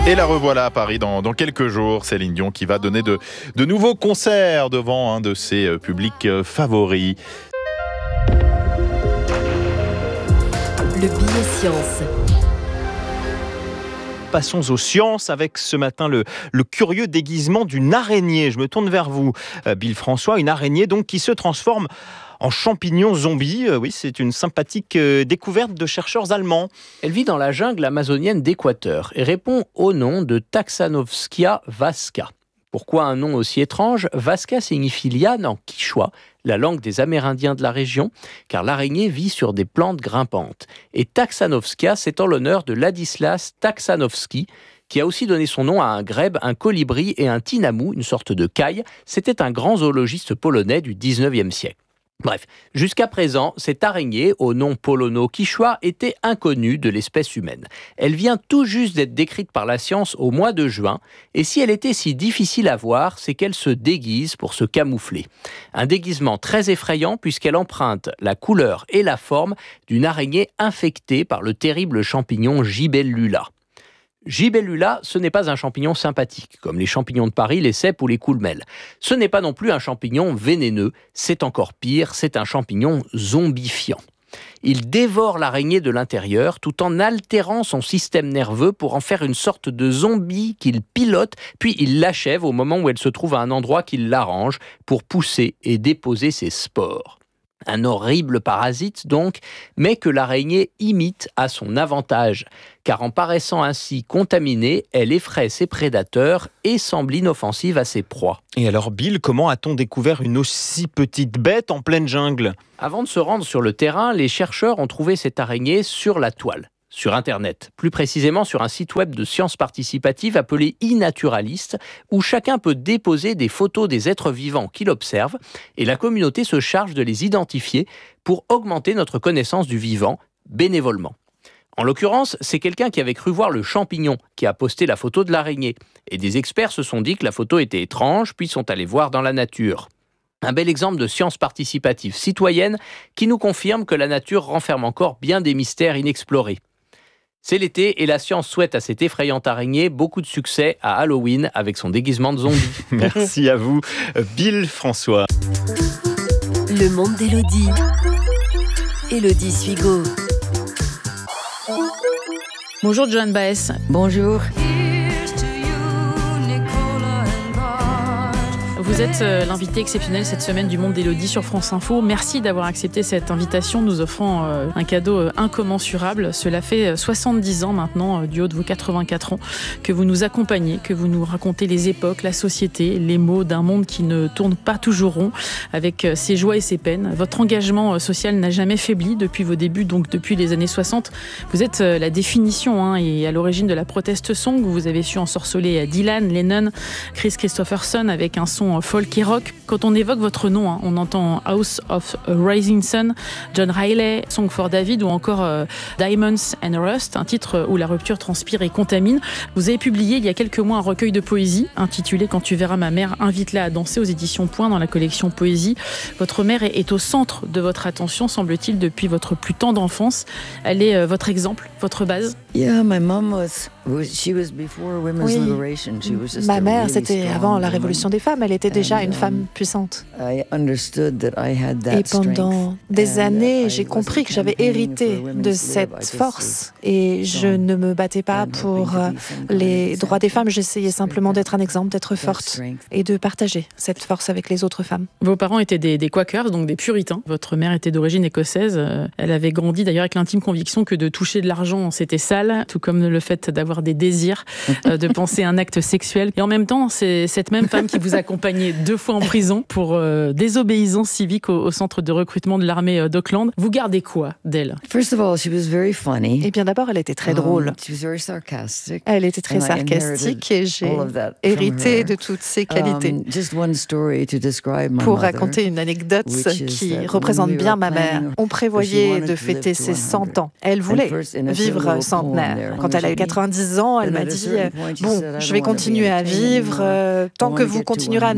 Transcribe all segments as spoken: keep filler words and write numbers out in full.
Et la revoilà à Paris dans, dans quelques jours. Céline Dion qui va donner de, de nouveaux concerts devant un de ses euh, publics euh, favoris. Le billet science. Passons aux sciences avec ce matin le, le curieux déguisement d'une araignée. Je me tourne vers vous, euh, Bill François, une araignée donc qui se transforme en champignon zombie. Euh, oui, c'est une sympathique euh, découverte de chercheurs allemands. Elle vit dans la jungle amazonienne d'Équateur et répond au nom de Taxanovskia vasca. Pourquoi un nom aussi étrange ? Vasca signifie liane en quichua, la langue des Amérindiens de la région, car l'araignée vit sur des plantes grimpantes. Et Taxanovskia, c'est en l'honneur de Ladislas Taxanovski, qui a aussi donné son nom à un grèbe, un colibri et un tinamou, une sorte de caille. C'était un grand zoologiste polonais du dix-neuvième siècle. Bref, jusqu'à présent, cette araignée, au nom polono-quichua, était inconnue de l'espèce humaine. Elle vient tout juste d'être décrite par la science au mois de juin, et si elle était si difficile à voir, c'est qu'elle se déguise pour se camoufler. Un déguisement très effrayant puisqu'elle emprunte la couleur et la forme d'une araignée infectée par le terrible champignon Gibellula. Gibellula, ce n'est pas un champignon sympathique, comme les champignons de Paris, les cèpes ou les coulmelles. Ce n'est pas non plus un champignon vénéneux, c'est encore pire, c'est un champignon zombifiant. Il dévore l'araignée de l'intérieur tout en altérant son système nerveux pour en faire une sorte de zombie qu'il pilote, puis il l'achève au moment où elle se trouve à un endroit qu'il l'arrange pour pousser et déposer ses spores. Un horrible parasite donc, mais que l'araignée imite à son avantage, car en paraissant ainsi contaminée, elle effraie ses prédateurs et semble inoffensive à ses proies. Et alors Bill, comment a-t-on découvert une aussi petite bête en pleine jungle ? Avant de se rendre sur le terrain, les chercheurs ont trouvé cette araignée sur la toile. Sur Internet, plus précisément sur un site web de sciences participatives appelé e-Naturalist, où chacun peut déposer des photos des êtres vivants qu'il observe, et la communauté se charge de les identifier pour augmenter notre connaissance du vivant, bénévolement. En l'occurrence, c'est quelqu'un qui avait cru voir le champignon qui a posté la photo de l'araignée, et des experts se sont dit que la photo était étrange, puis sont allés voir dans la nature. Un bel exemple de science participative citoyenne qui nous confirme que la nature renferme encore bien des mystères inexplorés. C'est l'été et la science souhaite à cette effrayante araignée beaucoup de succès à Halloween avec son déguisement de zombie. Merci à vous, Bill François. Le monde d'Élodie. Élodie Suigo. Bonjour Joan Baez. Bonjour. Vous êtes l'invité exceptionnel cette semaine du Monde d'Élodie sur France Info. Merci d'avoir accepté cette invitation, nous offrant un cadeau incommensurable. Cela fait soixante-dix ans maintenant, du haut de vos quatre-vingt-quatre ans, que vous nous accompagnez, que vous nous racontez les époques, la société, les maux d'un monde qui ne tourne pas toujours rond, avec ses joies et ses peines. Votre engagement social n'a jamais faibli depuis vos débuts, donc depuis les années soixante. Vous êtes la définition hein, et à l'origine de la protest song. Vous avez su ensorceler Dylan, Lennon, Chris Christopherson avec un son folk et rock. Quand on évoque votre nom, hein, on entend House of a Rising Sun, John Riley, Song for David ou encore euh, Diamonds and Rust, un titre où la rupture transpire et contamine. Vous avez publié il y a quelques mois un recueil de poésie intitulé « Quand tu verras ma mère, invite-la à danser » aux éditions Point dans la collection Poésie. Votre mère est, est au centre de votre attention, semble-t-il, depuis votre plus tendre enfance. Elle est euh, votre exemple, votre base. Yeah, my mom was, she was before women's oui. liberation. She was just Ma a mère, really c'était strong avant la woman. révolution des femmes. Elle était déjà And, une um, femme puissante. I understood that I had that Et pendant strength. des And années, I j'ai wasn't compris que j'avais campaigning hérité for women's de lib. I cette just force. was Et je strong ne me battais pas and pour hoping euh, to be some kind les of droits des femmes. example. J'essayais simplement d'être un exemple, d'être That forte strength. et de partager cette force avec les autres femmes. Vos parents étaient des, des Quakers, donc des puritains. Votre mère était d'origine écossaise. Elle avait grandi d'ailleurs avec l'intime conviction que de toucher de l'argent, c'était sale, tout comme le fait d'avoir des désirs, de penser à un acte sexuel. Et en même temps, c'est cette même femme qui vous accompagnait deux fois en prison pour euh, désobéissance civique au, au centre de recrutement de l'armée d'Auckland. Vous gardez quoi d'elle ? First of all, she was very funny. Eh bien d'abord, elle était très drôle. Um, she was very sarcastic. Elle était très And I sarcastique et j'ai all of that from hérité her. de toutes ses qualités. Um, just one story to describe my Pour mother, raconter une anecdote which is qui that représente when we bien were ma mère, planning- on she prévoyait wanted de to fêter live to ses one hundred. cent ans. Elle voulait And first, in a vivre little poem centenaire. there, Quand elle a eu quatre-vingt-dix ans, elle Then m'a at a dit certain point, she « Bon, said, I je don't vais wanna be continuer à entertained vivre anymore. euh, tant I que wanna vous get to continuerez à one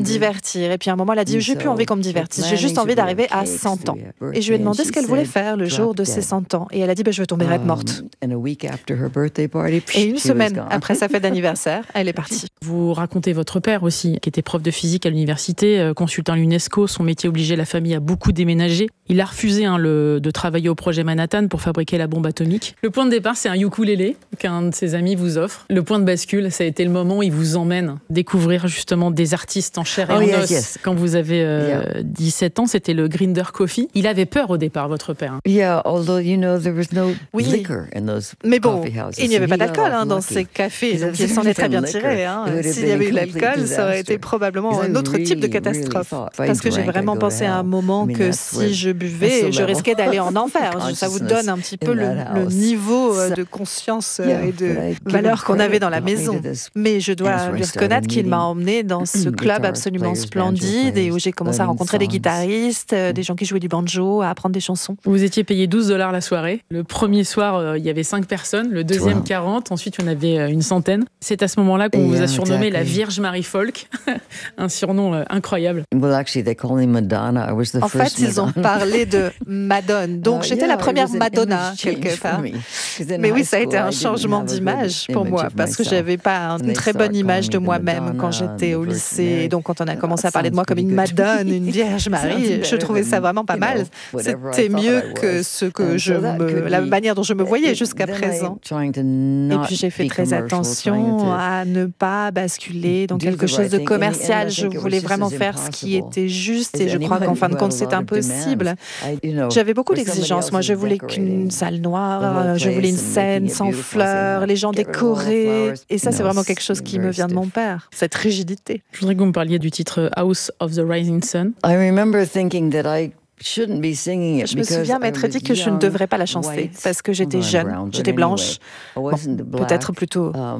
me divertir. Et puis à un moment, elle a dit, j'ai plus envie qu'on me divertisse, j'ai juste envie d'arriver à cent ans. Et je lui ai demandé ce qu'elle voulait faire le jour de ses cent ans. Et elle a dit, ben, je veux tomber raide morte. Et une semaine après sa fête d'anniversaire, elle est partie. Vous racontez votre père aussi, qui était prof de physique à l'université, euh, consultant l'UNESCO. Son métier obligeait la famille à beaucoup déménager. Il a refusé hein, le, de travailler au projet Manhattan pour fabriquer la bombe atomique. Le point de départ, c'est un ukulélé qu'un de ses amis vous offre. Le point de bascule, ça a été le moment où il vous emmène découvrir justement des artistes en chair et Oh, en yes, os. yes. Quand vous avez euh, Yeah. dix-sept ans, c'était le Grinder Coffee. Il avait peur au départ, votre père. hein. Yeah, although you know there was no Oui. liquor in those Mais bon, coffee houses. il n'y avait So pas he got d'alcool hein, off dans lucky. ces cafés, Because donc if il s'en est très bien there had been tiré. liquor, Hein. it would have S'il been y a avait eu de complete l'alcool, ça aurait été disaster. probablement Because un I autre type de really, really catastrophe. thought if I Parce que j'ai drank, I'd vraiment go to pensé à un hell. moment I mean, que that's si where- je that's buvais, the je level risquais d'aller en enfer. of Ça vous consciousness donne un petit peu in le, that le house. niveau euh, So- de conscience euh, Yeah, et but de I'd give valeur him qu'on avait dans la credit, got me maison. to this Mais je dois dance where I lui started reconnaître qu'il m'a meeting emmené dans ce club guitar absolument players, banjo splendide et où j'ai commencé à learning rencontrer des songs. guitaristes, euh, des gens qui jouaient du banjo, à apprendre des chansons. Vous étiez payé douze dollars la soirée. Le premier soir, euh, il y avait cinq personnes. Le deuxième, Wow. quarante. Ensuite, il y en avait euh, une centaine. C'est à ce moment-là qu'on vous a Yeah, surnommé la exactly. Vierge Marie Folk. Un surnom euh, incroyable. Well, actually, they call me Madonna. I was the En first fait, ils ont Madonna. parlé de Madone. Donc, Uh, j'étais yeah, la it première was an Madonna, image change quelque for part. me. 'Cause in Mais oui, high ça a été school, un I didn't changement have a good d'image pour image moi, of parce que myself. j'avais pas And une they très start bonne image de calling me the moi-même quand Madonna j'étais and au the Virgin lycée. Mary. Donc, quand on a And commencé that à parler de moi sounds comme une pretty good. Madone, une Vierge Marie, Sounds je better trouvais ça than, vraiment pas you mal. know, whatever I C'était thought mieux I que was. ce que And je so that me, could la be- manière dont je me voyais It- jusqu'à then I'm présent. trying to Et not puis j'ai fait be très commercial, trying attention to à ne pas basculer dans do quelque the chose right de thing. In the end, commercial. I Je think it was voulais just vraiment as faire ce qui impossible était juste as et je crois anybody qu'en fin de who compte had a c'est lot of impossible. demands. I- you know, J'avais beaucoup where somebody d'exigences. else Moi, is je voulais qu'une decorating salle the noire, whole euh, je voulais une place and scène making it sans beautiful. I said, fleurs, no, les gens get rid of all the décorés. flowers. Et ça, You c'est know, vraiment it's quelque chose qui very me vient de mon stiff. père, cette rigidité. Je voudrais que vous me parliez du titre House of the Rising Sun. I remember thinking that I shouldn't be singing it Je me because souviens I m'être was dit que je ne young, devrais pas la chanter white, parce que j'étais although I'm jeune, brown, but j'étais anyway, blanche. I wasn't black. Peut-être plutôt Um,